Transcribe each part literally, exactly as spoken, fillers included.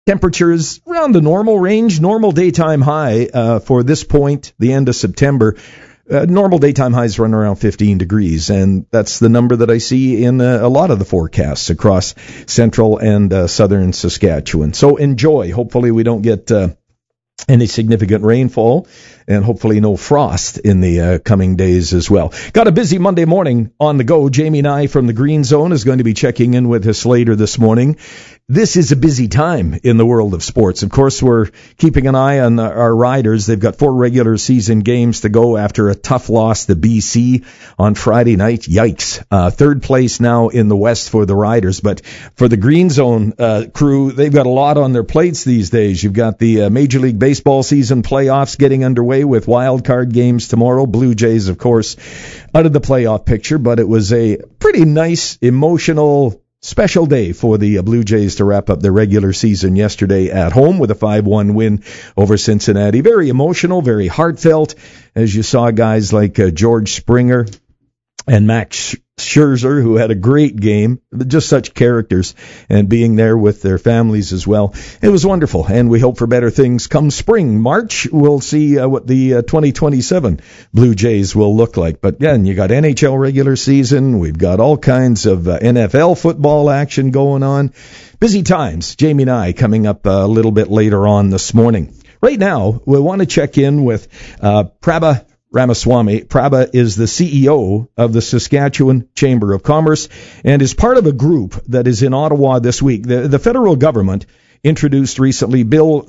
Temperatures around the normal range, normal daytime high uh, for this point, the end of September. Uh, normal daytime highs run around fifteen degrees, and that's the number that I see in uh, a lot of the forecasts across central and uh, southern Saskatchewan. So enjoy. Hopefully we don't get uh, any significant rainfall, and hopefully no frost in the uh, coming days as well. Got a busy Monday morning on the go. Jamie Nye from the Green Zone is going to be checking in with us later this morning. This is a busy time in the world of sports. Of course, we're keeping an eye on our Riders. They've got four regular season games to go after a tough loss to B C on Friday night. Yikes. Uh, third place now in the West for the Riders. But for the Green Zone uh, crew, they've got a lot on their plates these days. You've got the uh, Major League Baseball season playoffs getting underway with wild card games tomorrow. Blue Jays, of course, out of the playoff picture, but it was a pretty nice, emotional, special day for the Blue Jays to wrap up their regular season yesterday at home with a five one win over Cincinnati. Very emotional, very heartfelt, as you saw guys like uh, George Springer and Max Scherzer, who had a great game, just such characters, and being there with their families as well. It was wonderful, and we hope for better things come spring. March, we'll see uh, what the uh, twenty twenty-seven Blue Jays will look like. But again, you got N H L regular season, we've got all kinds of uh, N F L football action going on. Busy times. Jamie Nye coming up a little bit later on this morning. Right now, we want to check in with uh, Prabha Ramaswamy. Prabha is the C E O of the Saskatchewan Chamber of Commerce and is part of a group that is in Ottawa this week. The, the federal government introduced recently Bill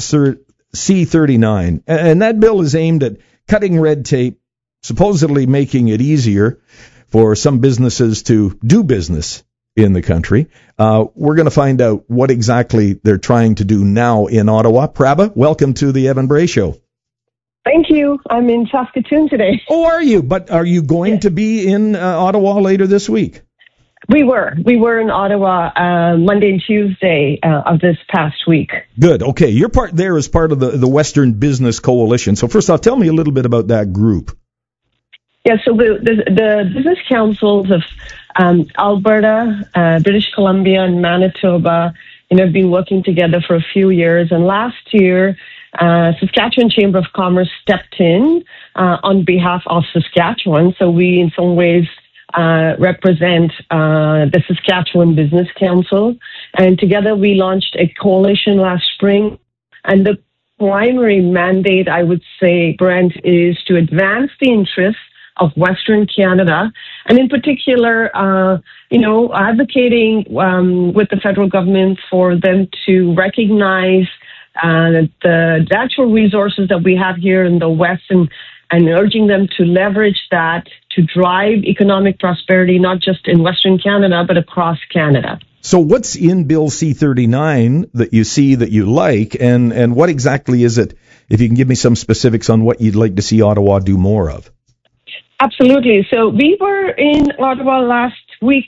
C thirty-nine, and that bill is aimed at cutting red tape, supposedly making it easier for some businesses to do business in the country. Uh, we're going to find out what exactly they're trying to do now in Ottawa. Prabha, welcome to the Evan Bray Show. Thank you. I'm in Saskatoon today. Oh, are you? But are you going yes. to be in uh, Ottawa later this week? We were. We were in Ottawa uh, Monday and Tuesday uh, of this past week. Good. Okay. You're part there as part of the, the Western Business Coalition. So first off, tell me a little bit about that group. Yeah, so the, the, the business councils of um, Alberta, uh, British Columbia, and Manitoba, you know, have been working together for a few years. And last year, Uh, Saskatchewan Chamber of Commerce stepped in uh, on behalf of Saskatchewan. So we, in some ways, uh, represent uh, the Saskatchewan Business Council. And together we launched a coalition last spring. And the primary mandate, I would say, Brent, is to advance the interests of Western Canada, and in particular, uh, you know, advocating um, with the federal government for them to recognize Uh, the natural resources that we have here in the West, and, and urging them to leverage that to drive economic prosperity, not just in Western Canada, but across Canada. So what's in Bill C thirty-nine that you see that you like, and, and what exactly is it, if you can give me some specifics on what you'd like to see Ottawa do more of? Absolutely. So we were in Ottawa last week,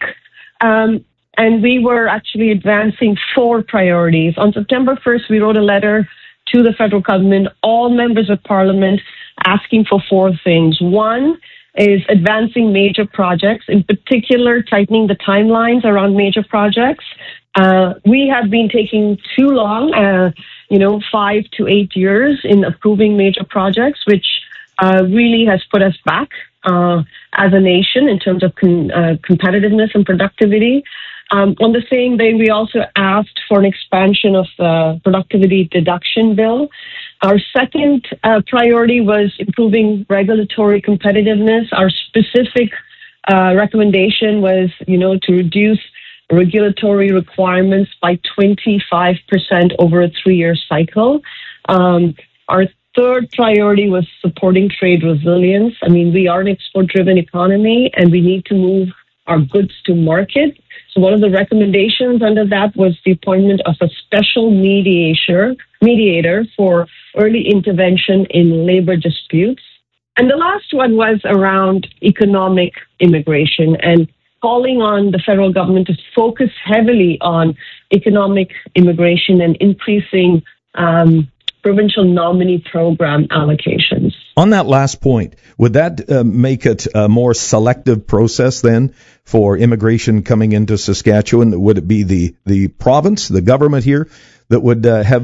um, and we were actually advancing four priorities. On September first, we wrote a letter to the federal government, all members of parliament, asking for four things. One is advancing major projects, in particular, tightening the timelines around major projects. Uh, we have been taking too long, uh, you know, five to eight years in approving major projects, which uh, really has put us back uh, as a nation in terms of con- uh, competitiveness and productivity. Um, on the same day, we also asked for an expansion of the productivity deduction bill. Our second uh, priority was improving regulatory competitiveness. Our specific uh, recommendation was, you know, to reduce regulatory requirements by twenty-five percent over a three-year cycle. Um, our third priority was supporting trade resilience. I mean, we are an export-driven economy, and we need to move our goods to market. So one of the recommendations under that was the appointment of a special mediator, mediator for early intervention in labor disputes. And the last one was around economic immigration and calling on the federal government to focus heavily on economic immigration and increasing um, provincial nominee program allocations. On that last point, would that uh, make it a more selective process then for immigration coming into Saskatchewan? Would it be the, the province, the government here, that would uh, have